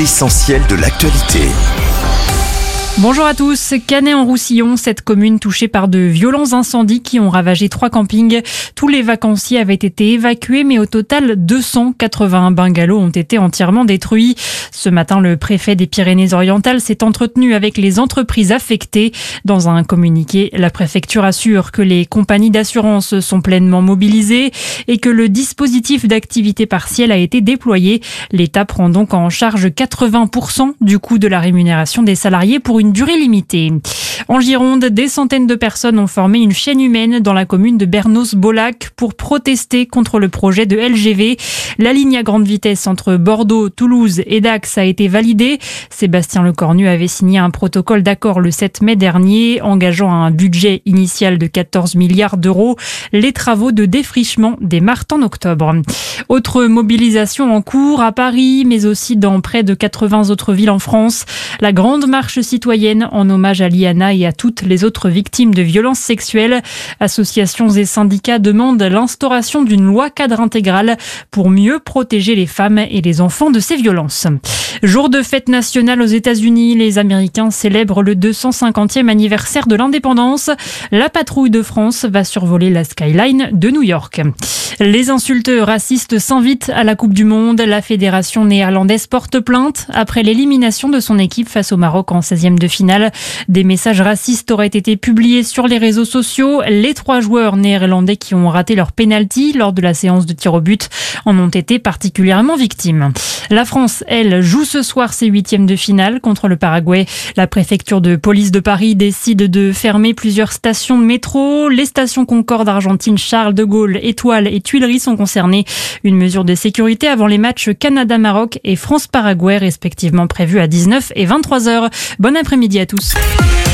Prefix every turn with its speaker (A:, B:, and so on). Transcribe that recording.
A: Essentiel de l'actualité.
B: Bonjour à tous. Canet-en-Roussillon, cette commune touchée par de violents incendies qui ont ravagé 3 campings. Tous les vacanciers avaient été évacués, mais au total, 281 bungalows ont été entièrement détruits. Ce matin, le préfet des Pyrénées-Orientales s'est entretenu avec les entreprises affectées. Dans un communiqué, la préfecture assure que les compagnies d'assurance sont pleinement mobilisées et que le dispositif d'activité partielle a été déployé. L'État prend donc en charge 80% du coût de la rémunération des salariés pour une durée limitée. En Gironde, des centaines de personnes ont formé une chaîne humaine dans la commune de Bernos-Bolac pour protester contre le projet de LGV. La ligne à grande vitesse entre Bordeaux, Toulouse et Dax a été validée. Sébastien Lecornu avait signé un protocole d'accord le 7 mai dernier, engageant un budget initial de 14 milliards d'euros. Les travaux de défrichement démarrent en octobre. Autre mobilisation en cours à Paris, mais aussi dans près de 80 autres villes en France. La grande marche citoyenne en hommage à Liana et à toutes les autres victimes de violences sexuelles. Associations et syndicats demandent l'instauration d'une loi cadre intégrale pour mieux protéger les femmes et les enfants de ces violences. Jour de fête nationale aux États-Unis, les Américains célèbrent le 250e anniversaire de l'indépendance. La patrouille de France va survoler la skyline de New York. Les insultes racistes s'invitent à la Coupe du Monde. La fédération néerlandaise porte plainte après l'élimination de son équipe face au Maroc en 16e de finale. Des messages racistes auraient été publiés sur les réseaux sociaux. Les 3 joueurs néerlandais qui ont raté leur pénalty lors de la séance de tir au but en ont été particulièrement victimes. La France, elle, joue ce soir ses 8e de finale contre le Paraguay. La préfecture de police de Paris décide de fermer plusieurs stations de métro. Les stations Concorde, Argentine, Charles de Gaulle, Étoile et Tuileries sont concernées. Une mesure de sécurité avant les matchs Canada-Maroc et France-Paraguay respectivement prévus à 19 et 23h. Bon après-midi à tous.